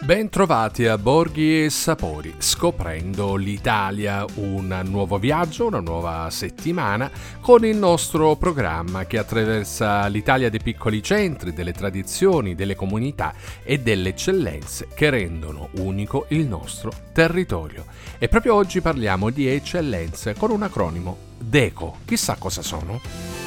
Bentrovati a Borghi e Sapori, scoprendo l'Italia, un nuovo viaggio, una nuova settimana con il nostro programma che attraversa l'Italia dei piccoli centri, delle tradizioni, delle comunità e delle eccellenze che rendono unico il nostro territorio. E proprio oggi parliamo di eccellenze con un acronimo DECO. Chissà cosa sono?